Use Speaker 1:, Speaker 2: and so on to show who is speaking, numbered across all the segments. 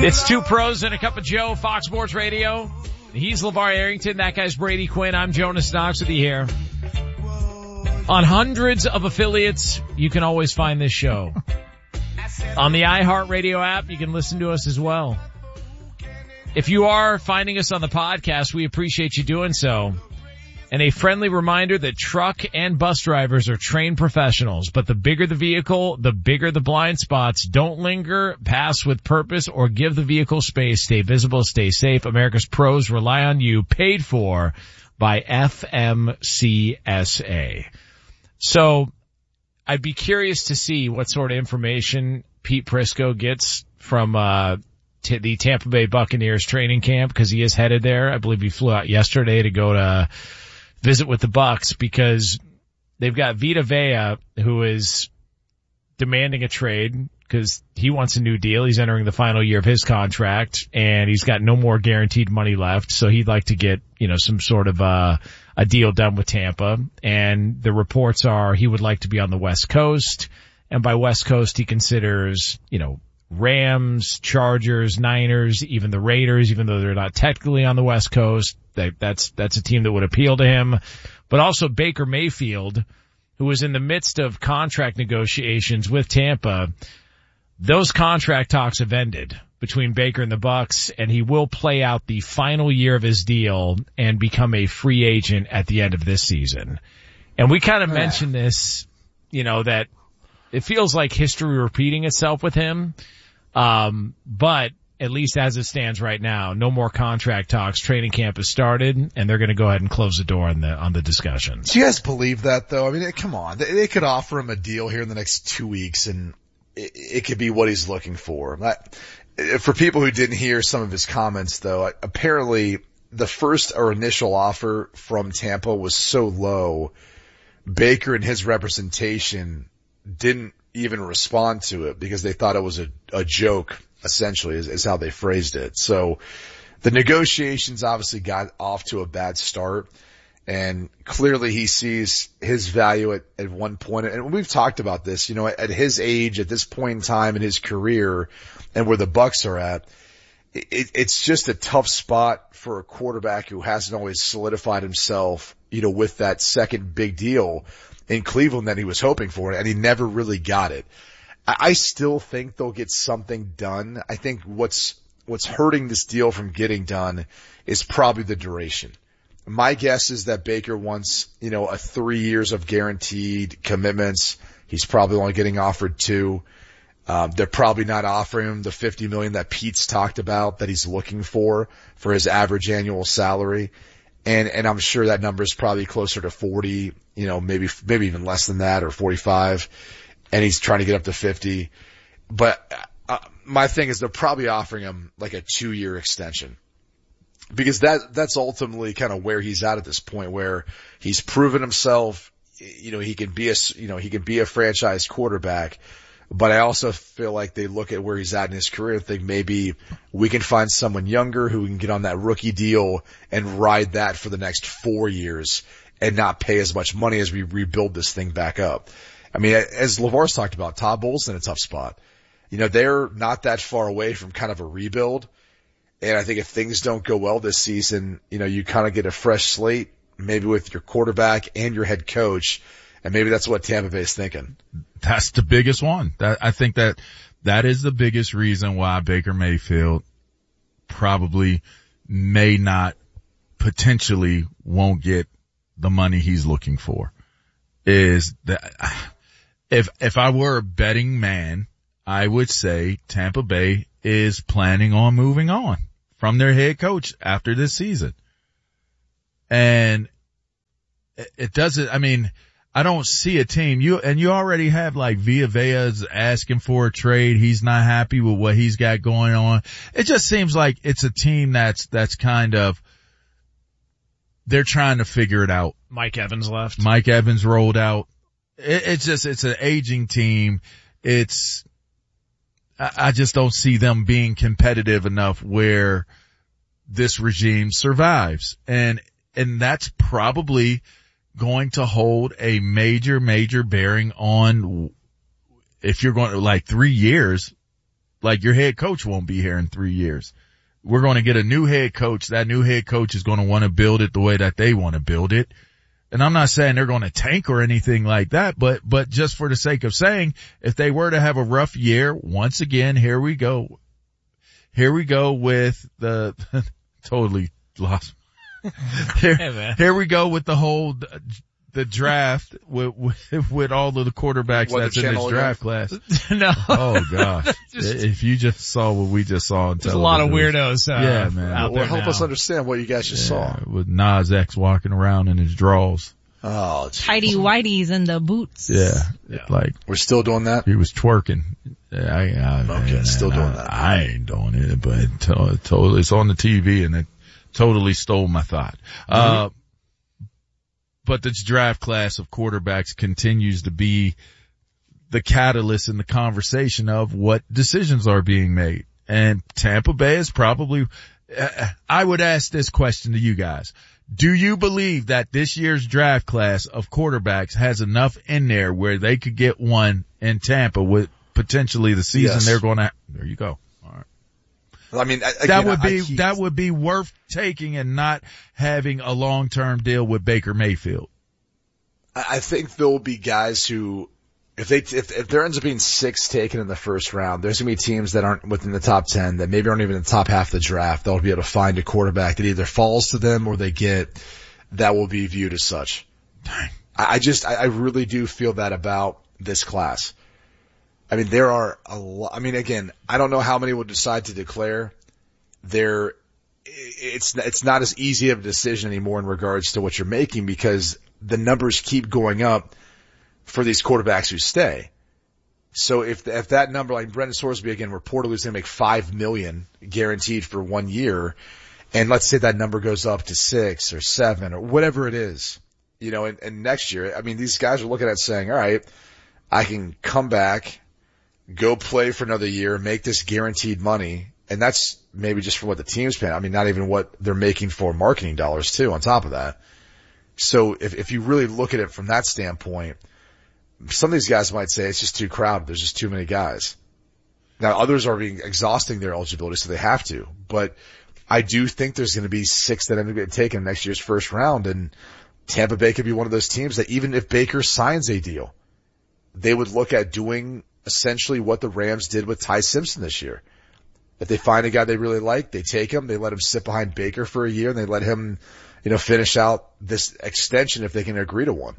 Speaker 1: It's Two Pros and a Cup of Joe, Fox Sports Radio. He's LeVar Arrington. That guy's Brady Quinn. I'm Jonas Knox with you here. On hundreds of affiliates, you can always find this show. On the iHeartRadio app, you can listen to us as well. If you are finding us on the podcast, we appreciate you doing so. And a friendly reminder that truck and bus drivers are trained professionals, but the bigger the vehicle, the bigger the blind spots. Don't linger, pass with purpose, or give the vehicle space. Stay visible, stay safe. America's pros rely on you. Paid for by FMCSA. So I'd be curious to see what sort of information Pete Prisco gets from the Tampa Bay Buccaneers training camp, because he is headed there. I believe he flew out yesterday to go to visit with the Bucs, because they've got Vita Vea, who is demanding a trade because he wants a new deal. He's entering the final year of his contract, and he's got no more guaranteed money left. So he'd like to get, some sort of a deal done with Tampa. And the reports are he would like to be on the West Coast. And by West Coast, he considers, Rams, Chargers, Niners, even the Raiders, even though they're not technically on the West Coast. That's a team that would appeal to him. But also Baker Mayfield, who was in the midst of contract negotiations with Tampa. Those contract talks have ended between Baker and the Bucs, and he will play out the final year of his deal and become a free agent at the end of this season. And we kind of mentioned this, that it feels like history repeating itself with him. But at least as it stands right now, no more contract talks. Training camp has started, and they're going to go ahead and close the door on the discussions.
Speaker 2: Do you guys believe that, though? I mean, come on. They could offer him a deal here in the next 2 weeks, and it could be what he's looking for. For people who didn't hear some of his comments, though, apparently the first or initial offer from Tampa was so low, Baker and his representation didn't even respond to it because they thought it was a joke, essentially, is how they phrased it. So the negotiations obviously got off to a bad start, and clearly he sees his value at one point. And we've talked about this, at his age, at this point in time in his career and where the Bucs are at, it's just a tough spot for a quarterback who hasn't always solidified himself, with that second big deal in Cleveland that he was hoping for, and he never really got it. I still think they'll get something done. I think what's hurting this deal from getting done is probably the duration. My guess is that Baker wants, a 3 years of guaranteed commitments. He's probably only getting offered 2. They're probably not offering him the $50 million that Pete's talked about that he's looking for his average annual salary. And I'm sure that number is probably closer to 40, maybe even less than that, or 45. And he's trying to get up to 50. But my thing is they're probably offering him like a 2-year extension, because that's ultimately kind of where he's at this point, where he's proven himself. He can be a franchise quarterback. But I also feel like they look at where he's at in his career and think maybe we can find someone younger who can get on that rookie deal and ride that for the next 4 years and not pay as much money as we rebuild this thing back up. I mean, as LeVar's talked about, Todd Bowles in a tough spot. They're not that far away from kind of a rebuild. And I think if things don't go well this season, you kind of get a fresh slate, maybe with your quarterback and your head coach. And maybe that's what Tampa Bay is thinking.
Speaker 3: That's the biggest one. I think that is the biggest reason why Baker Mayfield probably may not, potentially won't get the money he's looking for. Is that if I were a betting man, I would say Tampa Bay is planning on moving on from their head coach after this season. And it doesn't, I don't see a team. You already have like Vita Vea's asking for a trade. He's not happy with what he's got going on. It just seems like it's a team that's kind of, they're trying to figure it out.
Speaker 1: Mike Evans left.
Speaker 3: Mike Evans rolled out. It's an aging team. I just don't see them being competitive enough where this regime survives. And that's probably going to hold a major bearing on if you're going to 3 years, Like your head coach won't be here in 3 years. We're going to get a new head coach. That new head coach is going to want to build it the way that they want to build it. And I'm not saying they're going to tank or anything like that, but just for the sake of saying, if they were to have a rough year, once again, here we go. Here we go with the, totally lost. Here we go with the whole, the draft with all of the quarterbacks that's in this draft class.
Speaker 1: No.
Speaker 3: Oh gosh. If you just saw what we just saw on television.
Speaker 1: There's a lot of weirdos,
Speaker 3: yeah, man.
Speaker 1: out there
Speaker 2: help
Speaker 1: now.
Speaker 2: us understand what you guys just saw.
Speaker 3: With Nas X walking around in his drawers.
Speaker 2: Oh,
Speaker 4: tighty whities and the boots.
Speaker 3: Yeah. Like.
Speaker 2: We're still doing that?
Speaker 3: He was twerking.
Speaker 2: Still doing that.
Speaker 3: I ain't doing it, but totally, it's on the TV and it totally stole my thought. But this draft class of quarterbacks continues to be the catalyst in the conversation of what decisions are being made. And Tampa Bay is probably, I would ask this question to you guys. Do you believe that this year's draft class of quarterbacks has enough in there where they could get one in Tampa with potentially the season they're going to, there you go. All right.
Speaker 2: I mean,
Speaker 3: that would be worth taking and not having a long-term deal with Baker Mayfield.
Speaker 2: I think there will be guys who, if there ends up being 6 taken in the first round, there's going to be teams that aren't within the top 10 that maybe aren't even in the top half of the draft. They'll be able to find a quarterback that either falls to them or they get that will be viewed as such.
Speaker 3: Dang.
Speaker 2: I really do feel that about this class. I mean, there are a lot. I mean, again, I don't know how many will decide to declare. It's not as easy of a decision anymore in regards to what you're making because the numbers keep going up for these quarterbacks who stay. So if that number, like Brendan Sorsby again, reportedly is going to make $5 million guaranteed for 1 year, and let's say that number goes up to 6 or 7 or whatever it is, you know, and next year, I mean, these guys are looking at saying, all right, I can come back, go play for another year, make this guaranteed money, and that's maybe just for what the team's paying. I mean, not even what they're making for marketing dollars too on top of that. So if you really look at it from that standpoint, some of these guys might say it's just too crowded. There's just too many guys. Now others are exhausting their eligibility, so they have to. But I do think there's going to be 6 that end up getting taken next year's first round, and Tampa Bay could be one of those teams that even if Baker signs a deal, they would look at doing essentially what the Rams did with Ty Simpson this year. If they find a guy they really like, they take him, they let him sit behind Baker for a year, and they let him, you know, finish out this extension if they can agree to one.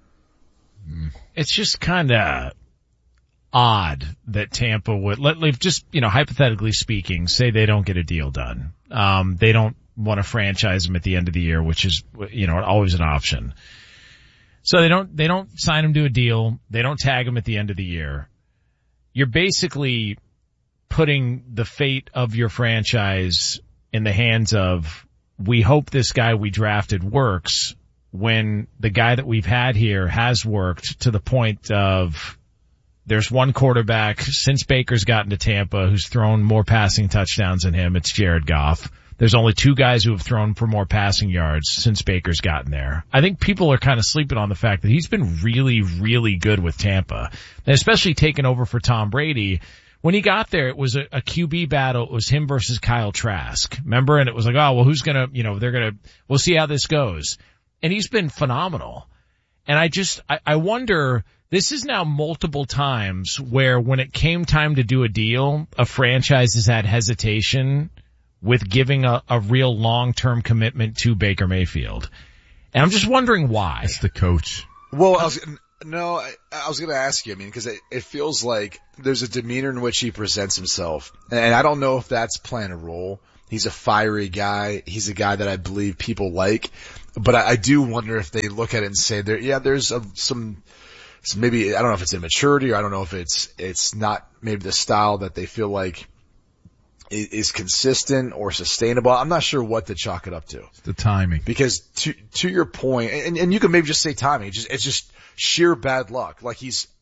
Speaker 1: It's just kind of odd that Tampa would just, you know, hypothetically speaking, say they don't get a deal done. They don't want to franchise him at the end of the year, which is, you know, always an option. So they don't sign him to a deal. They don't tag him at the end of the year. You're basically putting the fate of your franchise in the hands of, we hope this guy we drafted works, when the guy that we've had here has worked to the point of there's one quarterback since Baker's gotten to Tampa who's thrown more passing touchdowns than him. It's Jared Goff. There's only 2 guys who have thrown for more passing yards since Baker's gotten there. I think people are kind of sleeping on the fact that he's been really, really good with Tampa, and especially taking over for Tom Brady. When he got there, it was a QB battle. It was him versus Kyle Trask. Remember? And it was like, oh, well, who's gonna, you know, we'll see how this goes. And he's been phenomenal. And I wonder, this is now multiple times where when it came time to do a deal, a franchise has had hesitation with giving a real long-term commitment to Baker Mayfield. And I'm just wondering why.
Speaker 3: It's the coach.
Speaker 2: Well, I was going to ask you, I mean, because it feels like there's a demeanor in which he presents himself. And I don't know if that's playing a role. He's a fiery guy. He's a guy that I believe people like. But I do wonder if they look at it and say there's some maybe, I don't know if it's immaturity or I don't know if it's not maybe the style that they feel like is consistent or sustainable. I'm not sure what to chalk it up to.
Speaker 3: It's the timing.
Speaker 2: Because to your point, and you can maybe just say timing, it's just sheer bad luck. Like he's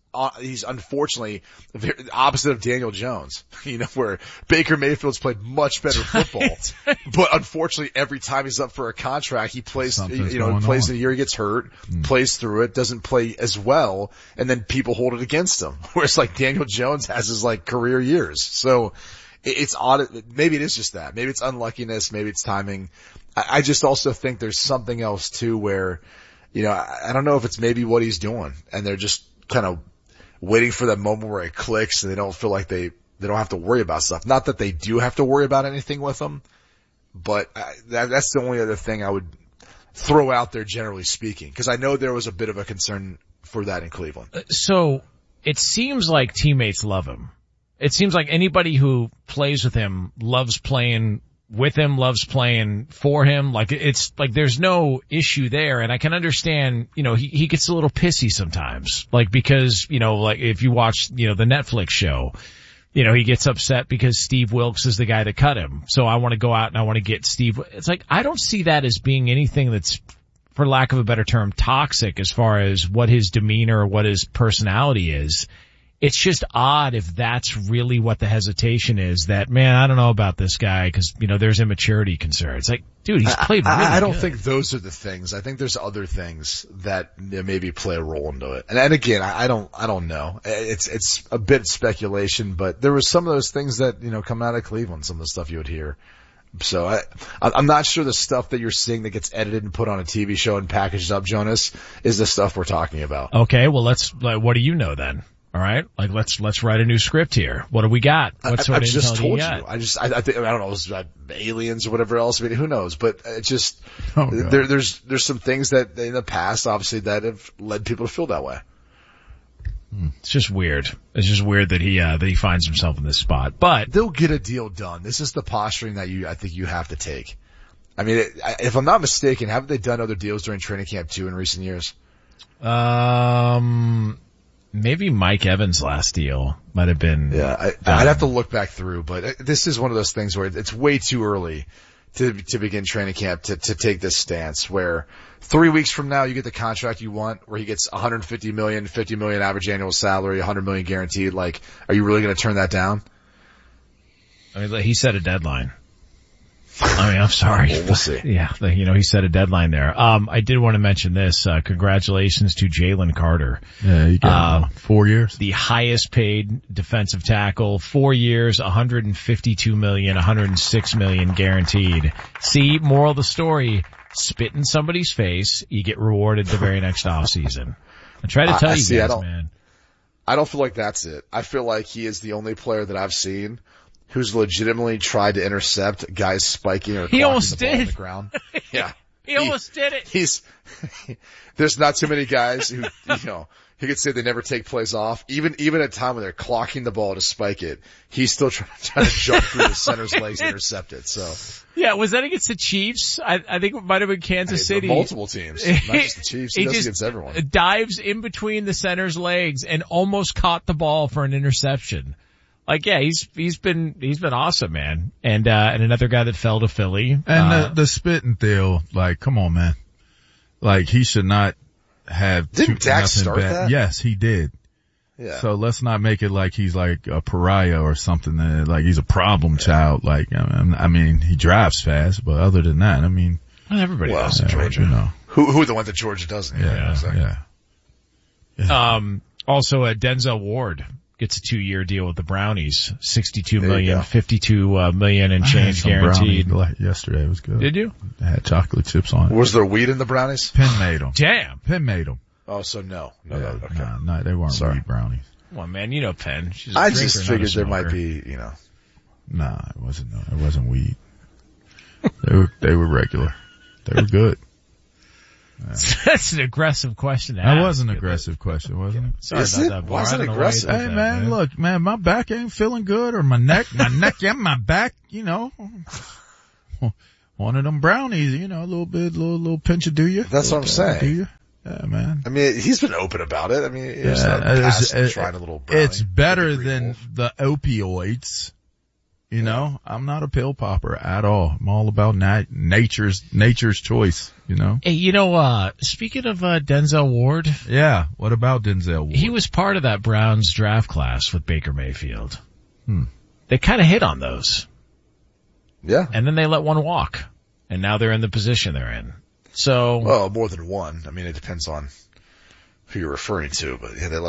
Speaker 2: he's unfortunately the opposite of Daniel Jones, where Baker Mayfield's played much better football, but unfortunately every time he's up for a contract, he plays, plays in a year, he gets hurt, plays through it, doesn't play as well, and then people hold it against him. Whereas like Daniel Jones has his like career years. So it's odd. Maybe it is just that. Maybe it's unluckiness. Maybe it's timing. I just also think there's something else too where, I don't know if it's maybe what he's doing and they're just kind of waiting for that moment where it clicks and they don't feel like they don't have to worry about stuff. Not that they do have to worry about anything with them, but that's the only other thing I would throw out there generally speaking, because I know there was a bit of a concern for that in Cleveland.
Speaker 1: So it seems like teammates love him. It seems like anybody who plays with him loves playing with him, loves playing for him. Like it's like there's no issue there. And I can understand, he gets a little pissy sometimes. Like because, like if you watch, the Netflix show, he gets upset because Steve Wilkes is the guy that cut him. So I want to go out and I want to get Steve. It's like, I don't see that as being anything that's, for lack of a better term, toxic as far as what his demeanor or what his personality is. It's just odd if that's really what the hesitation is, that, man, I don't know about this guy because, there's immaturity concerns. Like, dude, he's played really
Speaker 2: I don't
Speaker 1: good.
Speaker 2: think those are the things. I think there's other things that maybe play a role into it. And again, I don't know. It's a bit speculation, but there was some of those things that, come out of Cleveland, some of the stuff you would hear. So I'm not sure the stuff that you're seeing that gets edited and put on a TV show and packaged up, Jonas, is the stuff we're talking about.
Speaker 1: Okay, well what do you know then? All right, like let's write a new script here. What do we got? What sort
Speaker 2: I
Speaker 1: of
Speaker 2: just
Speaker 1: intel
Speaker 2: told
Speaker 1: do
Speaker 2: you. I think, I don't know, it was aliens or whatever else. I mean, who knows? But it just there's some things that in the past, obviously, that have led people to feel that way.
Speaker 1: It's just weird. It's just weird that he finds himself in this spot. But
Speaker 2: they'll get a deal done. This is the posturing that I think you have to take. I mean, if I'm not mistaken, haven't they done other deals during training camp too in recent years?
Speaker 1: Maybe Mike Evans' last deal might have been.
Speaker 2: Yeah, I'd have to look back through, but this is one of those things where it's way too early to begin training camp to take this stance where 3 weeks from now you get the contract you want where he gets $150 million, $50 million average annual salary, $100 million guaranteed. Like, are you really going to turn that down?
Speaker 1: I mean, he set a deadline. I mean, I'm sorry.
Speaker 2: We'll see.
Speaker 1: Yeah, he set a deadline there. I did want to mention this. Congratulations to Jalen Carter.
Speaker 3: Yeah, you got 4 years.
Speaker 1: The highest paid defensive tackle, 4 years, $152 million, $106 million guaranteed. See, moral of the story, spit in somebody's face, you get rewarded the very next offseason. I try to tell you guys, man.
Speaker 2: I don't feel like that's it. I feel like he is the only player that I've seen who's legitimately tried to intercept guys spiking or clocking the ball on the ground. Yeah.
Speaker 1: He almost did it.
Speaker 2: There's not too many guys who, he could say they never take plays off. Even at a time when they're clocking the ball to spike it, he's still trying to jump through the center's legs and intercept it. So.
Speaker 1: Yeah, was that against the Chiefs? I think it might have been Kansas City.
Speaker 2: Multiple teams. Not just the Chiefs. He does against everyone.
Speaker 1: Dives in between the center's legs and almost caught the ball for an interception. Like, yeah, he's been awesome, man. And another guy that fell to Philly.
Speaker 3: And the spitting deal, like, come on, man. Like, he should not have.
Speaker 2: Didn't Dak start that?
Speaker 3: Yes, he did.
Speaker 2: Yeah.
Speaker 3: So let's not make it like he's like a pariah or something that, like, he's a problem child. Like, I mean, he drives fast, but other than that, I mean.
Speaker 1: Everybody does in Georgia.
Speaker 2: Who the one that Georgia doesn't?
Speaker 3: Yeah.
Speaker 1: Also, Denzel Ward gets a 2-year deal with the Brownies, $62 million, $52 million and change guaranteed.
Speaker 3: Yesterday it was good.
Speaker 1: Did you?
Speaker 3: It had chocolate chips on it.
Speaker 2: Was there weed in the Brownies?
Speaker 3: Penn made them.
Speaker 1: Damn.
Speaker 3: Penn made them.
Speaker 2: Oh, so no.
Speaker 3: Okay. No, they weren't weed brownies.
Speaker 1: Well, man, you know Penn. She's
Speaker 2: I just figured there might be,
Speaker 3: Nah, it wasn't weed. They were regular. They were good.
Speaker 1: Yeah. That's an aggressive question to ask.
Speaker 3: That was an aggressive question, wasn't it?
Speaker 1: Sorry about that, boy.
Speaker 2: Why is it aggressive?
Speaker 3: Hey, man, look, man, my back ain't feeling good, or my neck, and my back, one of them brownies, a little pinch of do you.
Speaker 2: That's what I'm saying.
Speaker 3: Do you? Yeah, man.
Speaker 2: I mean, he's been open about it. I mean, trying a little brownie.
Speaker 3: It's better than the opioids. You know, I'm not a pill popper at all. I'm all about nature's choice, you know?
Speaker 1: Hey, you know, speaking of, Denzel Ward,
Speaker 3: Yeah. What about Denzel Ward?
Speaker 1: he was part of that Browns draft class with Baker Mayfield. They kind of hit on those.
Speaker 2: Yeah.
Speaker 1: And then they let one walk. And now they're in the position they're in. So.
Speaker 2: Well, more than one. I mean, it depends on who you're referring to, but yeah, they let